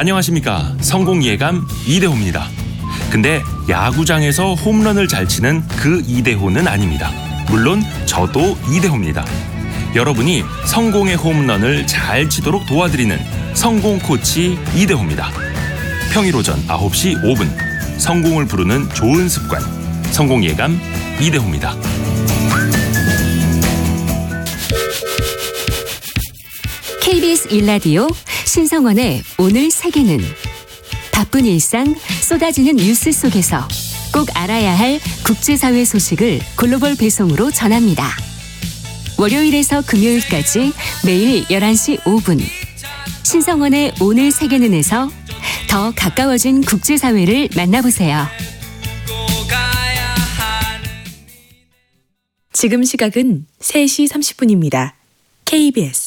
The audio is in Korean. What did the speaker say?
안녕하십니까. 성공예감 이대호입니다. 근데 야구장에서 홈런을 잘 치는 그 이대호는 아닙니다. 물론 저도 이대호입니다. 여러분이 성공의 홈런을 잘 치도록 도와드리는 성공 코치 이대호입니다. 평일 오전 9시 5분 성공을 부르는 좋은 습관 성공예감 이대호입니다. KBS 1라디오 신성원의 오늘 세계는 바쁜 일상 쏟아지는 뉴스 속에서 꼭 알아야 할 국제사회 소식을 글로벌 배송으로 전합니다. 월요일에서 금요일까지 매일 11시 5분 신성원의 오늘 세계는에서 더 가까워진 국제사회를 만나보세요. 지금 시각은 3시 30분입니다. KBS